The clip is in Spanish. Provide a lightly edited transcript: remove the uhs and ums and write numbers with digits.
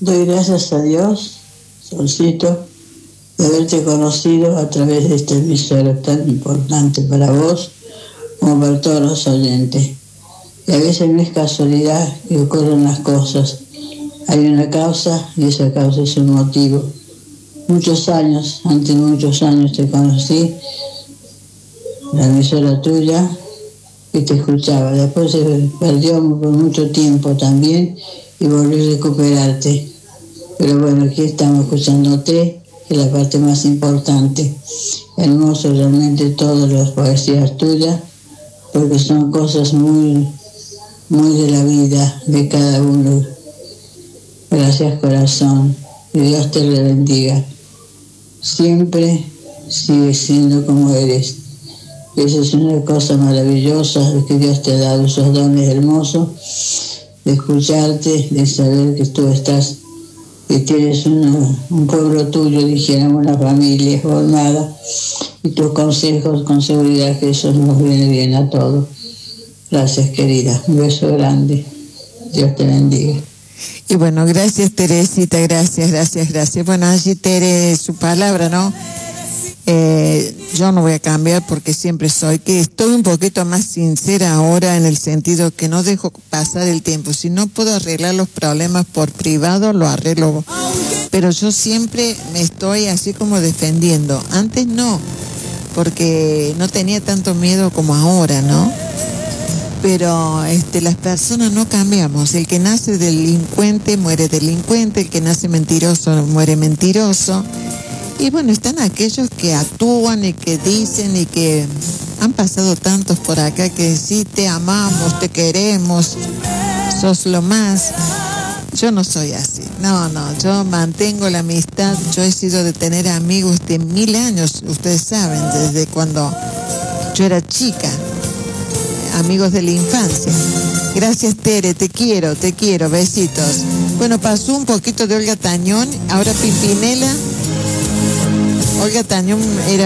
Doy gracias a Dios, Solcito, de haberte conocido a través de esta emisora tan importante para vos como para todos los oyentes. Y a veces no es casualidad que ocurren las cosas. Hay una causa y esa causa es un motivo. Antes de muchos años te conocí, la emisora tuya, y te escuchaba. Después se perdió por mucho tiempo también y volví a recuperarte. Pero bueno, aquí estamos escuchándote, que es la parte más importante. Hermoso realmente todas las poesías tuyas, porque son cosas muy, muy de la vida de cada uno. Gracias, corazón, y Dios te le bendiga. Siempre sigue siendo como eres. Esa es una cosa maravillosa que Dios te ha dado, esos dones hermosos de escucharte, de saber que tú estás, que tienes un pueblo tuyo, dijéramos, una familia formada, y tus consejos, con seguridad que eso nos viene bien a todos. Gracias, querida. Un beso grande. Dios te bendiga. Y bueno, gracias, Teresita, gracias. Bueno, allí Tere, su palabra, ¿no? Yo no voy a cambiar porque siempre soy, que estoy un poquito más sincera ahora en el sentido que no dejo pasar el tiempo. Si no puedo arreglar los problemas por privado, lo arreglo. Pero yo siempre me estoy así como defendiendo. Antes no, porque no tenía tanto miedo como ahora, ¿no? Pero las personas no cambiamos. El que nace delincuente muere delincuente, el que nace mentiroso muere mentiroso. Y bueno, están aquellos que actúan y que dicen y que han pasado tantos por acá que sí, te amamos, te queremos, sos lo más. Yo no soy así, no, yo mantengo la amistad. Yo he sido de tener amigos de 1000 años, ustedes saben, desde cuando yo era chica, amigos de la infancia. Gracias, Tere, te quiero, besitos. Bueno, pasó un poquito de Olga Tañón, ahora Pimpinela. Olga Tañón era